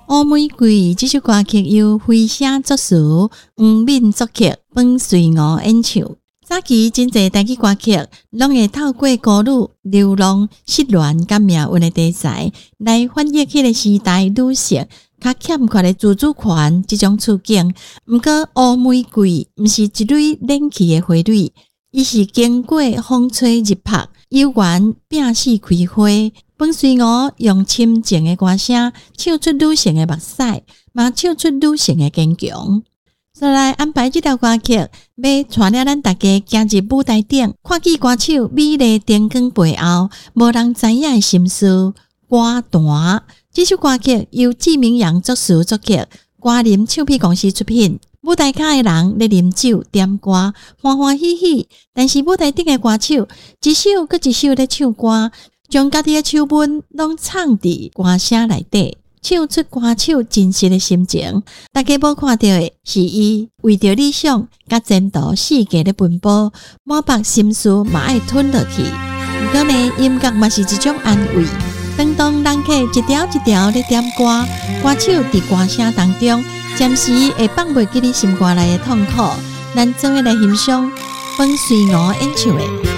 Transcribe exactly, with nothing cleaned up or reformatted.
乌玫瑰这首歌曲由飞声作词，黄敏作曲，方水娥演唱。早期真侪台语歌曲拢会透过歌女流浪、失恋、甲命运的题材来反映迄个时代女性较欠缺的自主权这种处境。毋过乌玫瑰毋是一蕊冷气的花蕊，伊是经过风吹日晒，悠然并死开花。方水娥用深情的歌声唱出女性的目屎，嘛唱出女性的坚强。再来安排这条歌曲，要带了咱大家行入舞台顶，看见歌手美丽灯光背后无人知影的心事。歌单这首歌曲由纪明阳作词作曲，歌林唱片公司出品。舞台下的人咧啉酒点歌，欢欢喜喜，但是舞台顶的歌手一首搁一首咧唱歌，将家己的手纹拢藏伫歌声内底，唱出歌手真实的心情。大家无看到的是伊为着理想甲前途世界咧奔波，满腹心思嘛爱吞落去。不过呢，音乐嘛是一种安慰。当当人客一条一条咧点歌，歌手伫歌声当中，暂时会放袂记你心肝内的痛苦。咱做伙来欣赏方水娥演唱的。